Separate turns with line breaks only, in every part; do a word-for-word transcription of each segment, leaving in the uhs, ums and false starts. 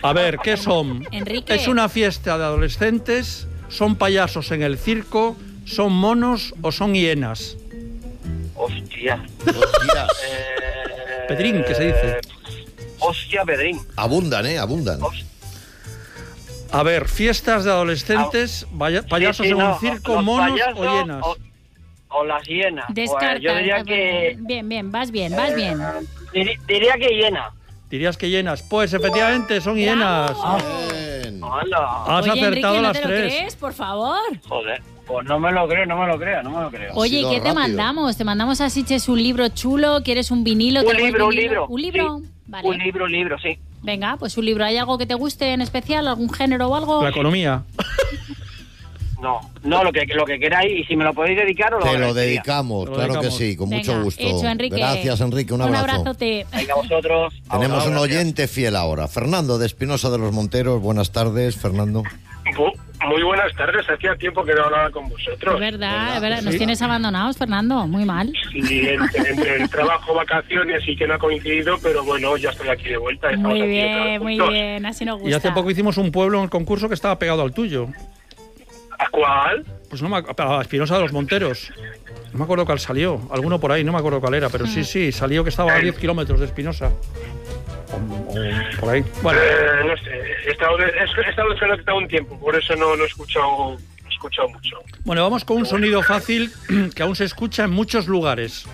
A ver, ¿qué son?
Enrique.
¿Es una fiesta de adolescentes? ¿Son payasos en el circo? ¿Son monos o son hienas?
Hostia.
Hostia.
Eh,
Pedrín, ¿qué se dice?
Hostia, Pedrín.
Abundan, ¿eh? Abundan.
Hostia.
A ver, fiestas de adolescentes, vaya- payasos
Sí, sí,
en
no,
un circo,
los
monos
payasos
o hienas.
O, o las hienas.
Descarta.
Pues yo diría que...
Bien, bien, vas bien, vas bien.
diri- diría que hiena.
Dirías que hienas. Pues efectivamente son hienas.
Bien.
Hola.
Has
Oye,
acertado
Enrique, ¿no
las
te lo
tres.
crees? Por favor.
Joder. Pues no me lo creo, no me lo creo, no me lo creo.
Oye,
sido
¿qué te
rápido.
mandamos? ¿Te mandamos a Sitges un libro chulo? ¿Quieres un vinilo?
Un
¿Tenemos
libro, un
vinilo?
libro.
¿Un libro?
Sí.
Vale.
Un libro, un libro, sí.
Venga, pues un libro. ¿Hay algo que te guste en especial? ¿Algún género o algo?
La economía.
No, no, lo que, lo que queráis. Y si me lo podéis dedicar, os lo
Te lo
agradecería.
dedicamos,
Te lo
claro
dedicamos.
que sí, con
Venga,
mucho gusto.
hecho, Enrique.
Gracias, Enrique, un abrazo.
Un abrazote.
Venga, vosotros.
Tenemos
Ahora,
un
gracias.
oyente fiel ahora. Fernando de Espinosa de los Monteros. Buenas tardes, Fernando.
Muy buenas tardes, hacía tiempo que no hablaba con
Es
vosotros.
verdad, es verdad. Nos
Sí.
tienes abandonados, Fernando. Muy mal.
Y entre, entre el trabajo, vacaciones y que no ha coincidido, pero bueno, ya estoy aquí de vuelta. Estamos
Muy
aquí
bien,
otra vez
muy
juntos.
bien. Así nos gusta.
Y hace poco hicimos un pueblo en el concurso que estaba pegado al tuyo.
¿A cuál?
Pues no me ac- a Espinosa de los Monteros. No me acuerdo cuál salió. Alguno por ahí, no me acuerdo cuál era. Pero sí, sí, salió que estaba a diez kilómetros de Espinosa. O- o por ahí. Bueno,
Eh, no sé, he estado, de- he estado desconectado un tiempo, por eso no, no he escuchado, no he escuchado mucho.
bueno, vamos con un sonido fácil que aún se escucha en muchos lugares.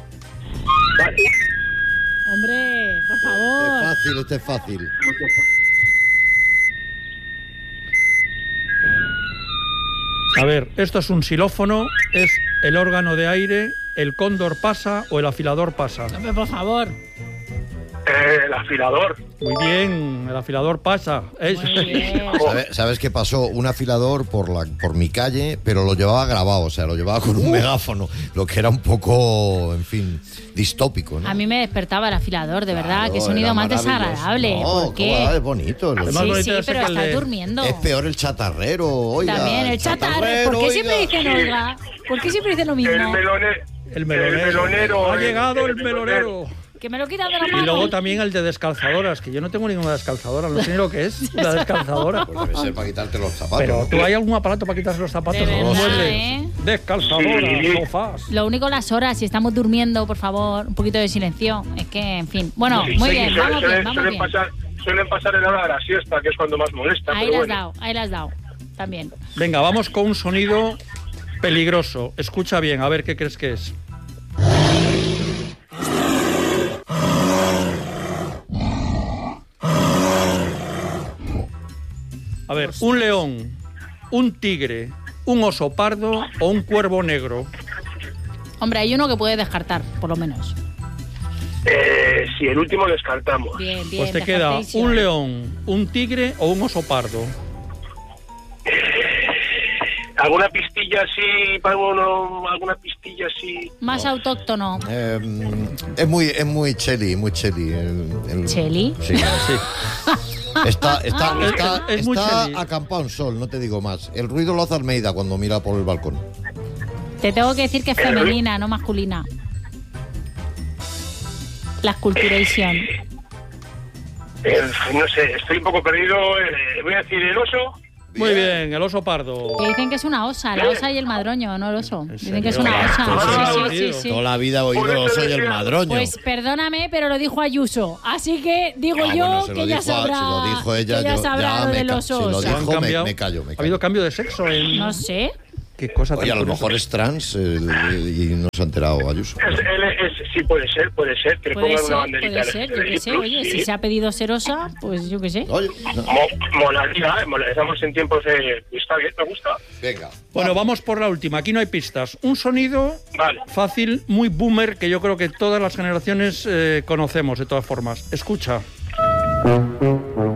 Hombre, por
Este es
favor.
fácil, este es fácil.
A ver, esto es un xilófono, es el órgano de aire, el cóndor pasa o el afilador pasa.
Hombre, por favor.
Eh, el afilador.
Muy bien, el afilador pasa. Es-
Muy bien.
¿Sabe- ¿Sabes qué pasó? Un afilador por la por mi calle, pero lo llevaba grabado, o sea, lo llevaba con un megáfono, lo que era un poco, en fin, distópico, ¿no?
A mí me despertaba el afilador, de verdad.
Claro,
Qué sonido
era
más
maravilloso.
desagradable.
No,
¿Por
¿cómo
qué?
va? Es bonito. lo-
Además, más
Sí,
bonito
sí,
es
pero
que el
estás
de-
durmiendo.
Es peor el chatarrero, oiga.
También, el chatarrero. ¿Por qué siempre
oiga.
dicen oiga? ¿Por qué siempre dicen lo mismo?
El, melone-
El melonero.
El melonero.
Ha
el-
llegado el
el
melonero.
Que me lo quitan de la
Y
mano.
luego también el de descalzadoras, que yo no tengo ninguna descalzadora, no sé ni lo que es la descalzadora.
Pues debe ser para quitarte los zapatos.
Pero
¿no?
tú hay algún aparato para quitarse los zapatos,
De
no
verdad,
muebles,
¿eh?
descalzadoras,
Sí.
sofás.
Lo único las horas, si estamos durmiendo, por favor, un poquito de silencio. Es que, en fin. Bueno,
Sí,
muy
sí,
bien,
suelen-
vamos bien,
suelen,
vamos
suelen
bien.
pasar, suelen pasar en la hora de la siesta, que es cuando más molesta.
Ahí
pero
las has
bueno.
dado, ahí las has dado. También.
Venga, vamos con un sonido peligroso. Escucha bien, a ver qué crees que es. A ver, un león, un tigre, un oso pardo o un cuervo negro.
Hombre, hay uno que puede descartar, por lo menos.
Eh, sí, el último descartamos.
Bien, bien.
Pues te queda
descartation.
un león, un tigre o un oso pardo.
¿Alguna pistilla así, para uno, alguna pistilla así?
Más autóctono.
Eh, es muy, es muy cheli, muy cheli. el- el-
¿Cheli?
Sí.
Sí.
Está, está,
Es-
está,
es muy
está
cheli.
acampado en sol, no te digo más. El ruido lo hace Almeida cuando mira por el balcón.
Te tengo que decir que es femenina, no masculina. La esculturation.
Eh, no sé, estoy un poco perdido. eh, voy a decir el oso.
Muy bien, el oso pardo.
Que dicen que es una osa, la osa y el madroño, no el oso. Dicen que es
serio?
una osa.
Pues
Sí,
sí,
sí,
tío.
sí, sí.
Toda la vida he oído
Por eso
el oso y el
decía-
madroño.
Pues perdóname, pero lo dijo Ayuso. Así que digo
Ah,
yo
bueno, se lo
que ya
dijo a-
sabrá.
se lo dijo ella,
que ya
yo-
sabrá
ya
lo
me
del
ca-
oso.
si lo
osa.
dijo,
Han
me-
cambiado.
me callo, me
Ha habido
callo.
cambio de sexo en...
No sé.
Qué cosa
Oye, a
tan
lo
curiosa.
mejor es trans eh, y no se ha enterado Ayuso.
Es, él es, sí, puede ser, puede ser. Que le
Puede
pongan
ser,
una banderita.
puede
en
ser,
el-
yo qué sé. Oye,
sí.
si se ha pedido ser osa, pues yo qué sé.
Oye, no.
Mo- Molaría, eh, molaría. Estamos en tiempos de... Está bien, me gusta.
Venga.
Bueno, vamos por la última. Aquí no hay pistas. Un sonido
Vale.
fácil, muy boomer, que yo creo que todas las generaciones eh, conocemos de todas formas. Escucha.